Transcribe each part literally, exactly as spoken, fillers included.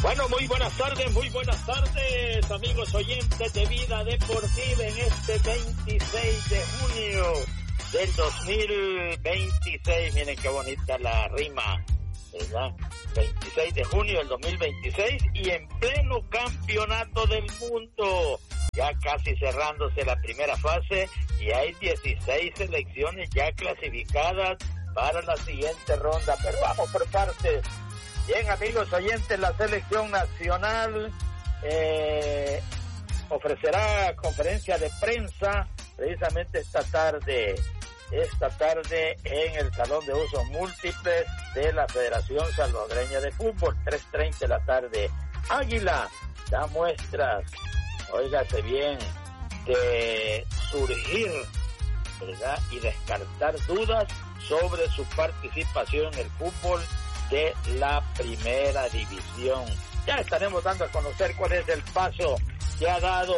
Bueno, muy buenas tardes, muy buenas tardes, amigos oyentes de Vida Deportiva en este veintiséis de junio del dos mil veintiséis. Miren qué bonita la rima, ¿verdad? veintiséis de junio del dos mil veintiséis y en pleno campeonato del mundo. Ya casi cerrándose la primera fase y hay dieciséis selecciones ya clasificadas para la siguiente ronda. Pero vamos por partes. Bien, amigos oyentes, la selección nacional eh, ofrecerá conferencia de prensa precisamente esta tarde, esta tarde en el Salón de Usos Múltiples de la Federación Salvadoreña de Fútbol, tres treinta de la tarde. Águila da muestras, óigase bien, de surgir, ¿verdad?, y descartar dudas sobre su participación en el fútbol de la primera división. Ya estaremos dando a conocer cuál es el paso que ha dado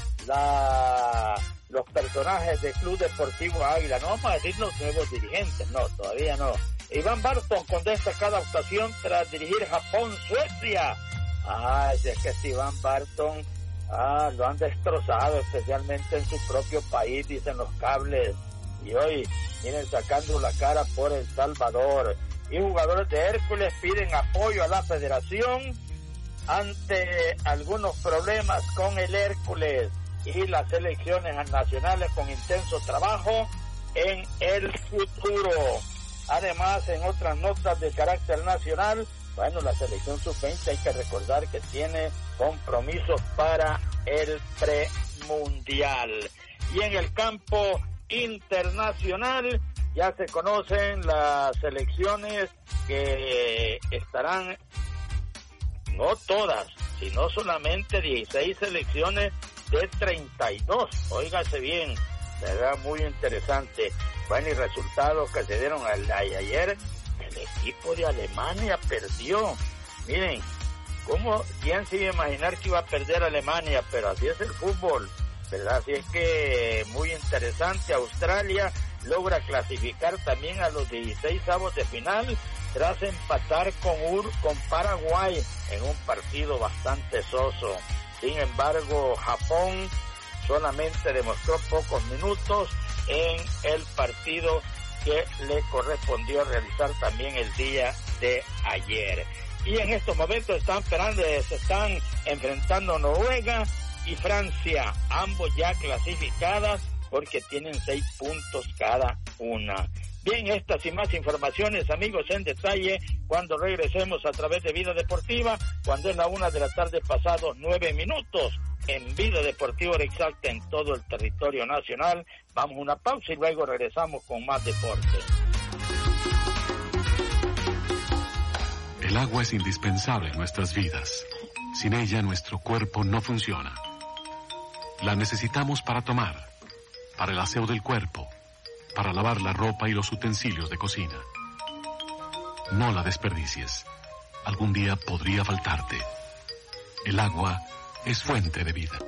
la, los personajes del Club Deportivo Águila. No vamos a decir los nuevos dirigentes, no, todavía no. Iván Barton con destacada actuación tras dirigir Japón-Suecia. Ah, es que este Iván Barton, ah, lo han destrozado, especialmente en su propio país, dicen los cables. Y hoy vienen sacando la cara por El Salvador. Y jugadores de Hércules piden apoyo a la federación ante algunos problemas con el Hércules y las selecciones nacionales con intenso trabajo en el futuro. Además, en otras notas de carácter nacional, bueno, la selección sub veinte hay que recordar que tiene compromisos para el premundial. Y en el campo internacional, ya se conocen las selecciones que estarán, no todas, sino solamente dieciséis selecciones de treinta y dos. Óigase bien, será muy interesante. Bueno, y resultados que se dieron ayer, el equipo de Alemania perdió. Miren, ¿cómo? ¿Quién se iba a imaginar que iba a perder Alemania? Pero así es el fútbol, ¿verdad? Así es que muy interesante. Australia logra clasificar también a los dieciséis avos de final tras empatar con Ur, con Paraguay en un partido bastante soso. Sin embargo, Japón solamente demostró pocos minutos en el partido que le correspondió realizar también el día de ayer. Y en estos momentos están esperando, se están enfrentando Noruega y Francia, ambos ya clasificadas porque tienen seis puntos cada una. Bien, estas y más informaciones, amigos, en detalle, cuando regresemos a través de Vida Deportiva, cuando es la una de la tarde pasados nueve minutos, en Vida Deportiva Hora Exacta en todo el territorio nacional. Vamos a una pausa y luego regresamos con más deporte. El agua es indispensable en nuestras vidas. Sin ella, nuestro cuerpo no funciona. La necesitamos para tomar, para el aseo del cuerpo, para lavar la ropa y los utensilios de cocina. No la desperdicies. Algún día podría faltarte. El agua es fuente de vida.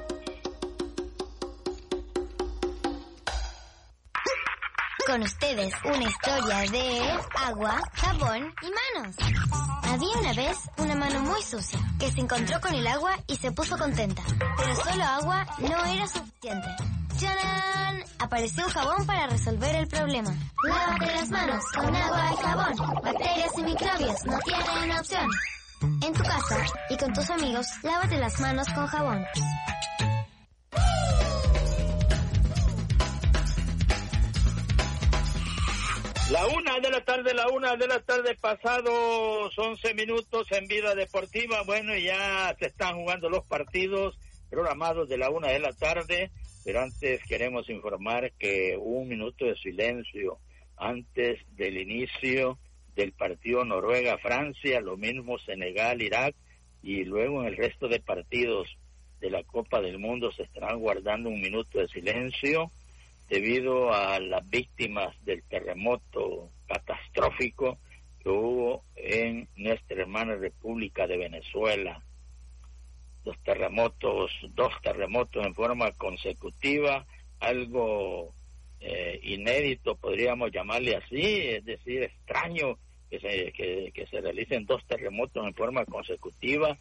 Con ustedes, una historia de agua, jabón y manos. Había una vez una mano muy sucia que se encontró con el agua y se puso contenta. Pero solo agua no era suficiente. ¡Tarán! Apareció un jabón para resolver el problema. Lávate las manos con agua y jabón. Bacterias y microbios no tienen opción. En tu casa y con tus amigos, lávate las manos con jabón. La una de la tarde, la una de la tarde, pasados once minutos en Vida Deportiva. Bueno, ya se están jugando los partidos programados de la una de la tarde, pero antes queremos informar que hubo un minuto de silencio antes del inicio del partido Noruega-Francia, lo mismo Senegal-Irak, y luego en el resto de partidos de la Copa del Mundo se estarán guardando un minuto de silencio debido a las víctimas del terremoto catastrófico que hubo en nuestra hermana República de Venezuela. Los terremotos, dos terremotos en forma consecutiva, algo eh, inédito, podríamos llamarle así, es decir, extraño que se, que, que se realicen dos terremotos en forma consecutiva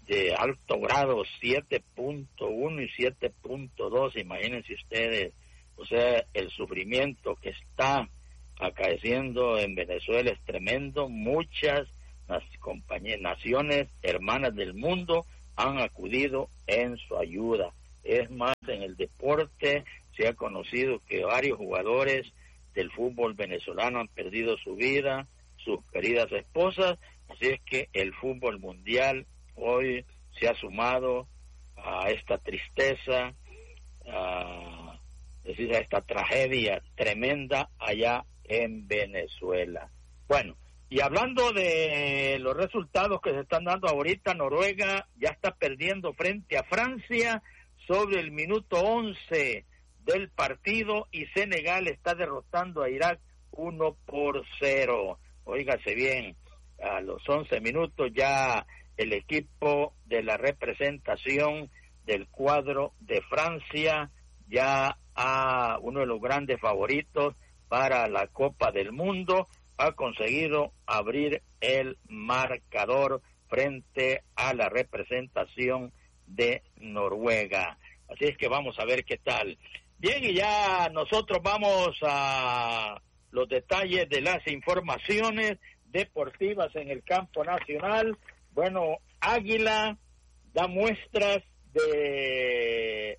de alto grado, siete punto uno y siete punto dos, imagínense ustedes, o sea, el sufrimiento que está acaeciendo en Venezuela es tremendo. Muchas las compañías, naciones hermanas del mundo han acudido en su ayuda. Es más, en el deporte se ha conocido que varios jugadores del fútbol venezolano han perdido su vida, sus queridas esposas, así es que el fútbol mundial hoy se ha sumado a esta tristeza, a, es decir, a esta tragedia tremenda allá en Venezuela. Bueno, y hablando de los resultados que se están dando ahorita, Noruega ya está perdiendo frente a Francia sobre el minuto once del partido y Senegal está derrotando a Irak uno por cero. Óigase bien, a los once minutos ya el equipo de la representación del cuadro de Francia, ya a uno de los grandes favoritos para la Copa del Mundo, ha conseguido abrir el marcador frente a la representación de Noruega. Así es que vamos a ver qué tal. Bien, y ya nosotros vamos a los detalles de las informaciones deportivas en el campo nacional. Bueno, Águila da muestras de,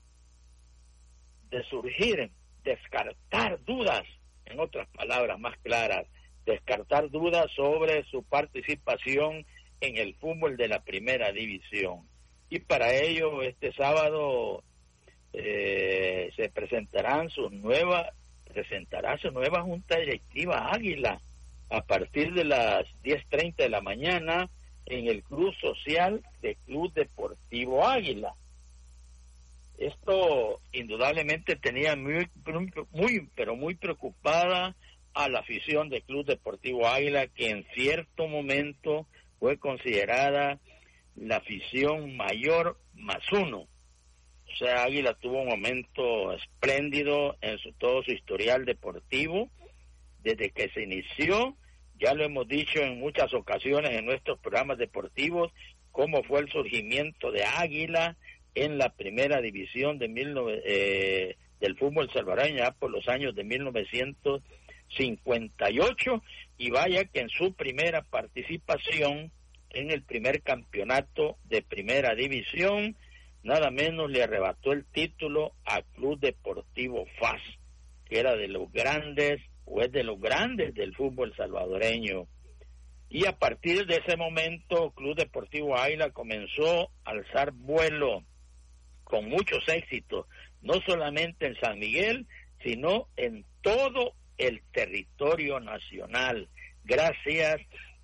de surgir, descartar dudas, en otras palabras más claras, descartar dudas sobre su participación en el fútbol de la primera división. Y para ello, este sábado eh, se presentarán sus nuevas, presentará su nueva junta directiva Águila a partir de las diez treinta de la mañana en el Club Social de Club Deportivo Águila. Esto indudablemente tenía muy, muy, pero muy preocupada a la afición del Club Deportivo Águila, que en cierto momento fue considerada la afición mayor más uno. O sea, Águila tuvo un momento espléndido en su, todo su historial deportivo. Desde que se inició, ya lo hemos dicho en muchas ocasiones en nuestros programas deportivos, cómo fue el surgimiento de Águila en la primera división de mil, eh, del fútbol salvadoreño, ya por los años de mil novecientos cincuenta y ocho, y vaya que en su primera participación en el primer campeonato de primera división, nada menos le arrebató el título a Club Deportivo F A S, que era de los grandes, o es de los grandes del fútbol salvadoreño. Y a partir de ese momento, Club Deportivo Águila comenzó a alzar vuelo con muchos éxitos, no solamente en San Miguel, sino en todo el territorio nacional, gracias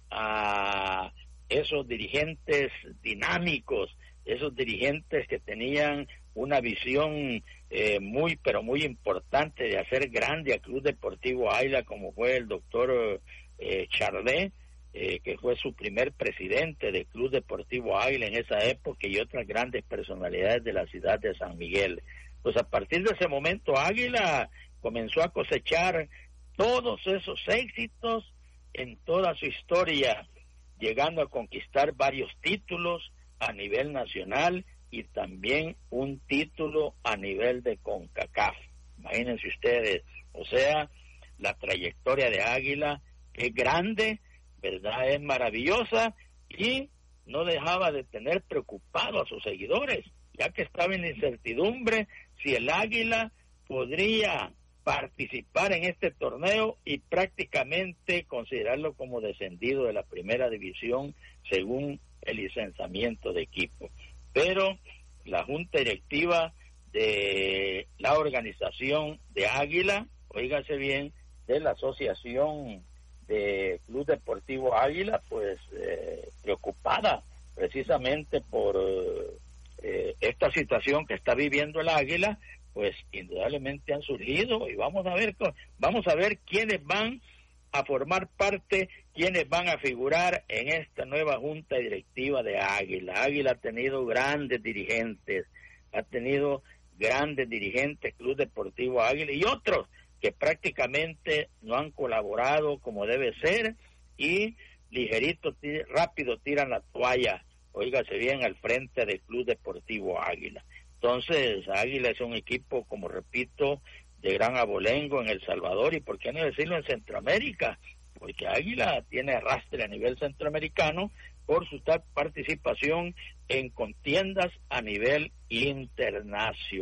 a esos dirigentes dinámicos, esos dirigentes que tenían una visión eh, muy, pero muy importante de hacer grande a Club Deportivo Águila, como fue el doctor eh, Charlet, eh, que fue su primer presidente del Club Deportivo Águila en esa época, y otras grandes personalidades de la ciudad de San Miguel. Pues a partir de ese momento Águila comenzó a cosechar todos esos éxitos en toda su historia, llegando a conquistar varios títulos a nivel nacional y también un título a nivel de CONCACAF. Imagínense ustedes, o sea, la trayectoria de Águila es grande, ¿verdad? Es maravillosa, y no dejaba de tener preocupado a sus seguidores, ya que estaba en la incertidumbre si el Águila podría participar en este torneo y prácticamente considerarlo como descendido de la primera división según el licenciamiento de equipo. Pero la junta directiva de la organización de Águila, oígase bien, de la asociación de Club Deportivo Águila, pues eh, preocupada precisamente por eh, esta situación que está viviendo el Águila, pues indudablemente han surgido, y vamos a ver vamos a ver quiénes van a formar parte, quiénes van a figurar en esta nueva junta directiva de Águila. Águila ha tenido grandes dirigentes, ha tenido grandes dirigentes, Club Deportivo Águila, y otros que prácticamente no han colaborado como debe ser, y ligerito, rápido tiran la toalla. óigase bien, al frente del Club Deportivo Águila. Entonces, Águila es un equipo, como repito, de gran abolengo en El Salvador, y por qué no decirlo en Centroamérica, porque Águila tiene arrastre a nivel centroamericano por su participación en contiendas a nivel internacional.